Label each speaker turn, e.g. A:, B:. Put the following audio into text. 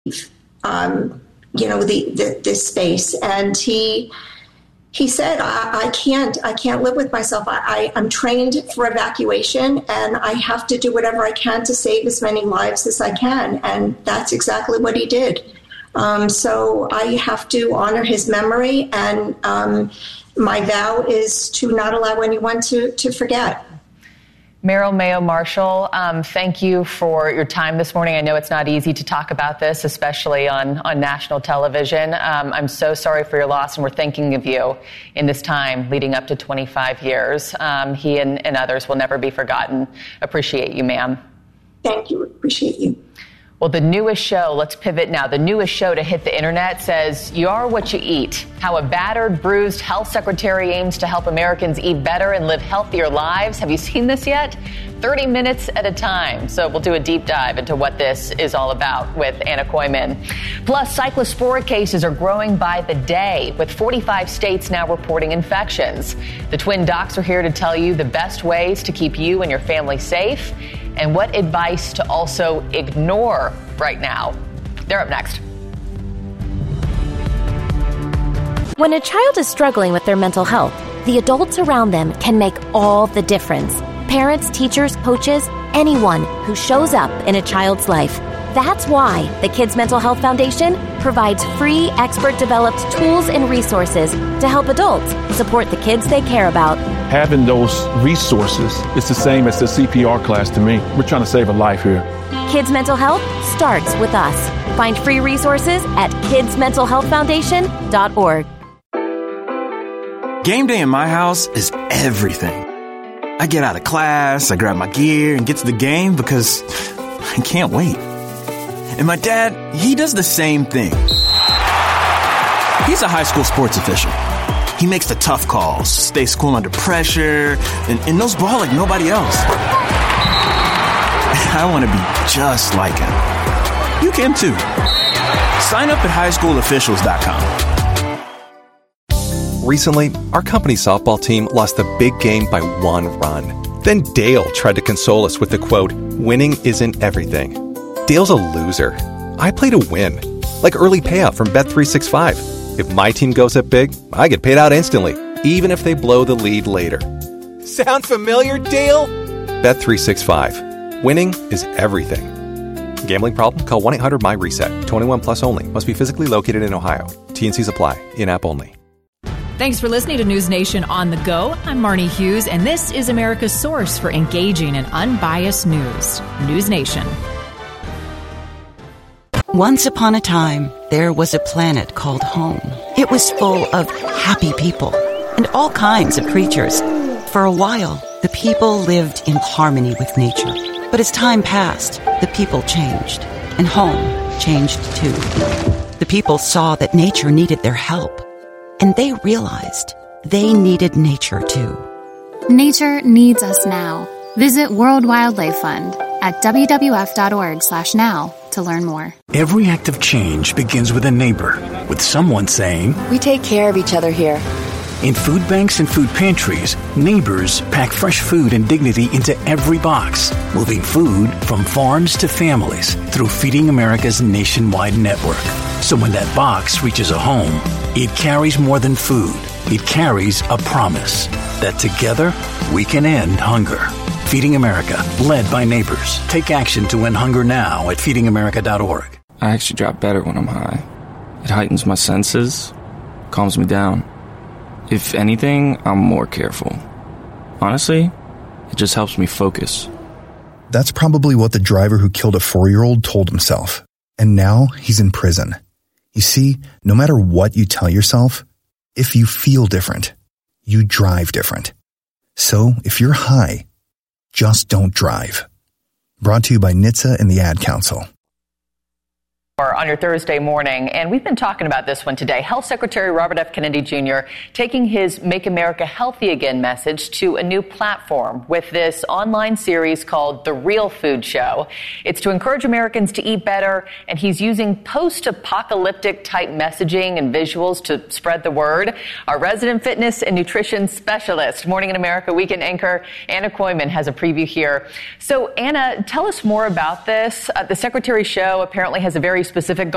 A: this space. And he said, I can't live with myself. I'm trained for evacuation, and I have to do whatever I can to save as many lives as I can. And that's exactly what he did. So I have to honor his memory, and my vow is to not allow anyone to forget.
B: Meryl Mayo Marshall, thank you for your time this morning. I know it's not easy to talk about this, especially on national television. I'm so sorry for your loss, and we're thinking of you in this time leading up to 25 years. He and others will never be forgotten. Appreciate you, ma'am.
A: Thank you. Appreciate you.
B: Well, the newest show, let's pivot now. The newest show to hit the internet says, "You are what you eat." How a battered, bruised health secretary aims to help Americans eat better and live healthier lives. Have you seen this yet? 30 minutes at a time. So we'll do a deep dive into what this is all about with Anna Koyman. Plus, cyclosporic cases are growing by the day, with 45 states now reporting infections. The twin docs are here to tell you the best ways to keep you and your family safe, and what advice to also ignore right now. They're up next.
C: When a child is struggling with their mental health, the adults around them can make all the difference. Parents, teachers, coaches, anyone who shows up in a child's life. That's why the Kids Mental Health Foundation provides free, expert-developed tools and resources to help adults support the kids they care about.
D: Having those resources is the same as the CPR class to me. We're trying to save a life here.
C: Kids Mental Health starts with us. Find free resources at kidsmentalhealthfoundation.org.
E: Game day in my house is everything. I get out of class, I grab my gear, and get to the game because I can't wait. And my dad, he does the same thing. He's a high school sports official. He makes the tough calls, stays cool under pressure, and knows ball like nobody else. I want to be just like him. You can too. Sign up at highschoolofficials.com.
F: Recently, our company's softball team lost the big game by 1 run. Then Dale tried to console us with the quote, "Winning isn't everything." Dale's a loser. I play to win. Like early payout from Bet365. If my team goes up big, I get paid out instantly, even if they blow the lead later.
G: Sound familiar, Dale?
F: Bet365. Winning is everything. Gambling problem? Call 1-800-MY-RESET. 21 plus only. Must be physically located in Ohio. T&Cs apply. In-app only.
H: Thanks for listening to News Nation on the Go. I'm Marnie Hughes, and this is America's source for engaging and unbiased news. News Nation.
I: Once upon a time, there was a planet called home. It was full of happy people and all kinds of creatures. For a while, the people lived in harmony with nature. But as time passed, the people changed, and home changed too. The people saw that nature needed their help, and they realized they needed nature too.
J: Nature needs us now. Visit World Wildlife Fund at WWF.org/now to learn more.
K: Every act of change begins with a neighbor, with someone saying,
L: "We take care of each other here."
K: In food banks and food pantries, neighbors pack fresh food and dignity into every box, moving food from farms to families through Feeding America's nationwide network. So when that box reaches a home, it carries more than food. It carries a promise that together we can end hunger. Feeding America, led by neighbors. Take action to end hunger now at feedingamerica.org.
M: I actually drop better when I'm high. It heightens my senses, calms me down. If anything, I'm more careful. Honestly, it just helps me focus.
N: That's probably what the driver who killed a 4-year-old told himself. And now he's in prison. You see, no matter what you tell yourself, if you feel different, you drive different. So if you're high, just don't drive. Brought to you by NHTSA and the Ad Council.
B: On your Thursday morning, and we've been talking about this one today. Health Secretary Robert F. Kennedy Jr. taking his Make America Healthy Again message to a new platform with this online series called The Real Food Show. It's to encourage Americans to eat better, and he's using post-apocalyptic type messaging and visuals to spread the word. Our resident fitness and nutrition specialist, Morning in America weekend anchor Anna Koyman has a preview here. So, Anna, tell us more about this. The Secretary's show apparently has a very specific goal.